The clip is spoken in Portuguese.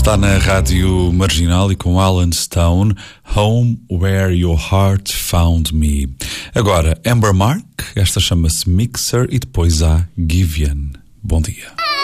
Está na Rádio Marginal e com Alan Stone, Home Where Your Heart Found Me. Agora, Amber Mark, esta chama-se Mixer, e depois há Givian. Bom dia.